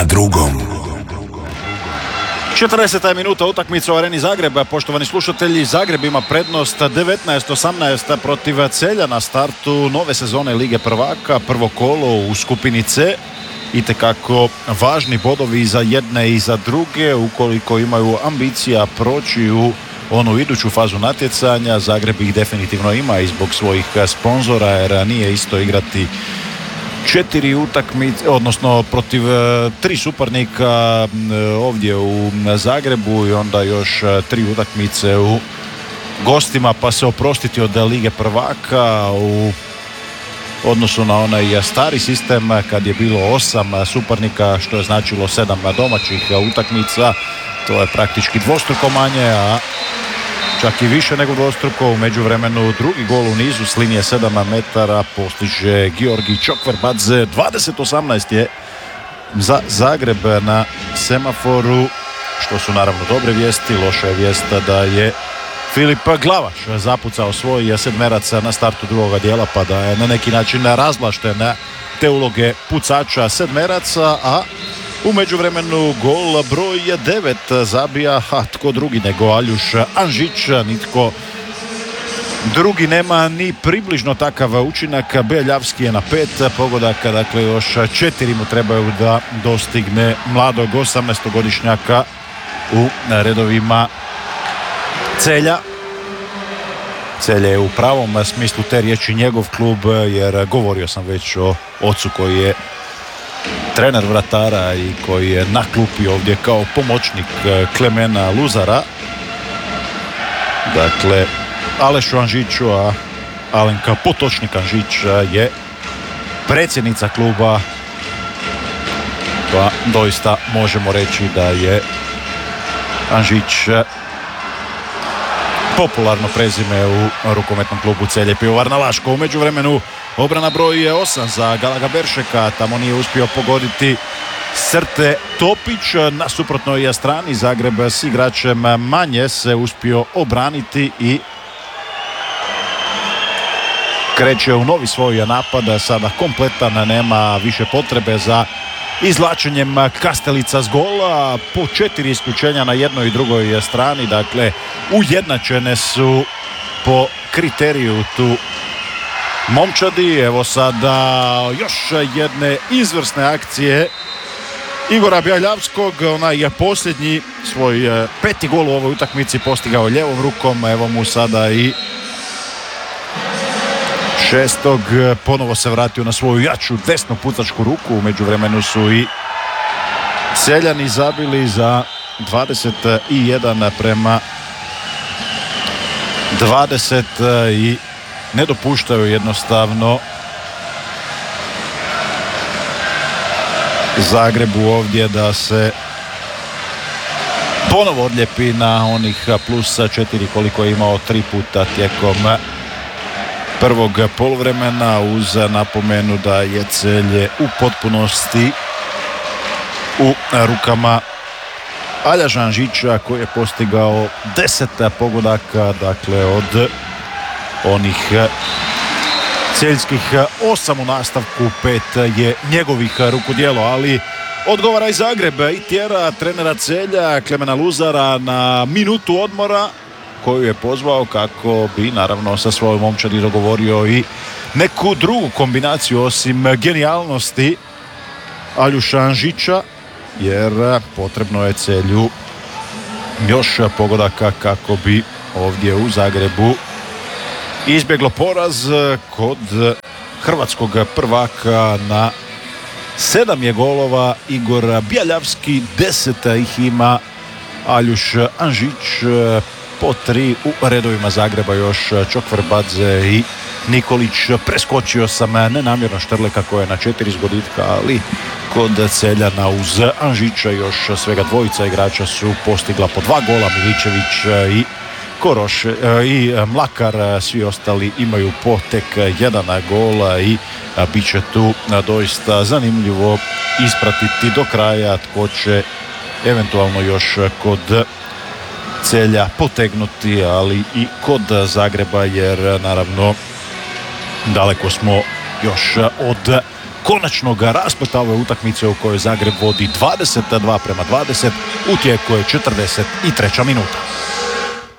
na drugom. 40. minuta utakmica u Areni Zagreba. Poštovani slušatelji, Zagreb ima prednost 19-18 protiv Celja na startu nove sezone Lige prvaka. Prvo kolo u skupini C. Itekako važni bodovi za jedne i za druge ukoliko imaju ambicija proći u onu iduću fazu natjecanja. Zagreb ih definitivno ima i zbog svojih sponzora, jer nije isto igrati 4 utakmice, odnosno protiv 3 suparnika ovdje u Zagrebu i onda još 3 utakmice u gostima, pa se oprostiti od Lige prvaka u odnosu na onaj stari sistem kad je bilo 8 suparnika, što je značilo 7 domaćih utakmica. To je praktički dvostruko manje, a čak i više nego dvostruko. U međuvremenu drugi gol u nizu s linije 7 metara postiže Georgi Čokverbadze. 20-18 je za Zagreb na semaforu, što su naravno dobre vijesti. Loša je vijest da je Filip Glavaš zapucao svoj sedmerac na startu drugoga dijela, pa da je na neki način razvlašten te uloge pucača sedmeraca, a u međuvremenu gol broj 9 zabija, a tko drugi nego Aljuš Anžić. Nitko drugi nema ni približno takav učinak. Beljavski je na 5 pogodaka, dakle još 4 mu trebaju da dostigne mladog 18-godišnjaka u redovima Celja. Celje je u pravom smislu te riječi njegov klub, jer govorio sam već o ocu koji je trener vratara i koji je na klupi ovdje kao pomoćnik Klemena Luzara. Dakle, Alešu Anžiću, a Alenka Potočnik Anžić je predsjednica kluba, pa doista možemo reći da je Anžić popularno prezime u rukometnom klubu Celje Pivovarna Laško. U međuvremenu obrana broj 8 za Galaga Beršeka, tamo nije uspio pogoditi Srte Topić. Na suprotnoj strani Zagreb s igračem manje se uspio obraniti i kreće u novi svoj napad, sada kompletan, nema više potrebe za izvlačenjem Kastelica s gola. Po 4 isključenja na jednoj i drugoj strani, dakle ujednačene su po kriteriju tu momčadi. Evo sada još jedne izvrsne akcije Igora Bjeljavskog, onaj je posljednji svoj 5. gol u ovoj utakmici postigao ljevom rukom, evo mu sada i 6. ponovo se vratio na svoju jaču desnu pucačku ruku. U međuvremenu su i Celjani zabili za 21-20 i ne dopuštaju jednostavno Zagrebu ovdje da se ponovo odljepi na onih plus 4 koliko je imao 3 puta tijekom prvog poluvremena, uz napomenu da je Celje u potpunosti u rukama Aljaža Anžića koji je postigao 10 pogodaka, dakle od onih celjskih 8 u nastavku, 5 je njegovih rukudjelo, ali odgovara i Zagreb i tjera trenera Celja Klemena Luzara na minutu odmora koju je pozvao kako bi naravno sa svojom momčadi dogovorio i neku drugu kombinaciju osim genijalnosti Aljuša Anžića, jer potrebno je Celju još pogodaka kako bi ovdje u Zagrebu izbjeglo poraz. Kod hrvatskog prvaka na 7 je golova Igor Bjeljavski, 10 ih ima Aljuš Anžić, po 3 u redovima Zagreba još Čokverbadze i Nikolić. Preskočio sam nenamjerno Štrleka koja je na 4 zgoditka, ali kod Celjana uz Anžića još svega dvojica igrača su postigla po 2 gola, Miličević i Koroš i Mlakar, svi ostali imaju po tek 1 gola i bit će tu doista zanimljivo ispratiti do kraja tko će eventualno još kod Celja potegnuti, ali i kod Zagreba, jer naravno daleko smo još od konačnog raspleta ove utakmice u kojoj Zagreb vodi 22:20, u tijeku je 43. minuta.